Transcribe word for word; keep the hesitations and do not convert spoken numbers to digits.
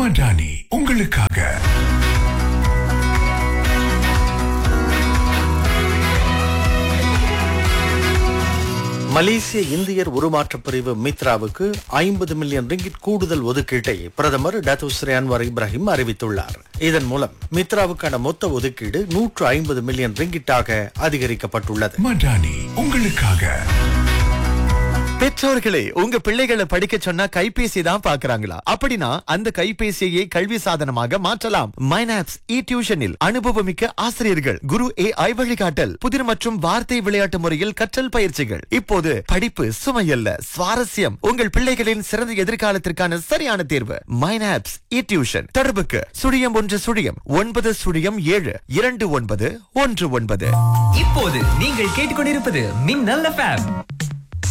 மடானி உங்களுக்காக. மலேசிய இந்தியர் உருமாற்றப் பிரிவு மித்ராவுக்கு ஐம்பது மில்லியன் ரிங்கிட் கூடுதல் ஒதுக்கீட்டை பிரதமர் டத்தோ ஸ்ரீ அன்வர் இப்ராஹிம் அறிவித்துள்ளார். இதன் மூலம் மித்ராவுக்கான மொத்த ஒதுக்கீடு நூற்று ஐம்பது மில்லியன் ரிங்கிட்டாக அதிகரிக்கப்பட்டுள்ளது. மடானி உங்களுக்காக. பெற்றோர்களே, உங்க பிள்ளைகளை படிக்க சொன்னா கைபேசி தான் பாக்குறாங்களா? அப்படின்னா அந்த கைபேசியை கல்வி சாதனமாக மாற்றலாம். மைனாப்ஸ் இ டியூஷனில் அனுபவமிக்க ஆசிரியர்கள், குரு ஏ ஐ வழிகாட்டல், புதிர் மற்றும் வார்த்தை விளையாட்டு முறையில் கற்றல் பயிற்சிகள். இப்போது படிப்பு சுமையல்ல, சுவாரஸ்யம். உங்கள் பிள்ளைகளின் சிறந்த எதிர்காலத்திற்கான சரியான தேர்வு மைனாப்ஸ் இ டியூஷன். தொடர்புக்கு சுழியம் ஒன்று சுழியம் ஒன்பது சுழியம் ஏழு இரண்டு ஒன்பது ஒன்று ஒன்பது. இப்போது நீங்கள் கேட்டுக்கொண்டிருப்பது மின்னல் எஃப்எம்.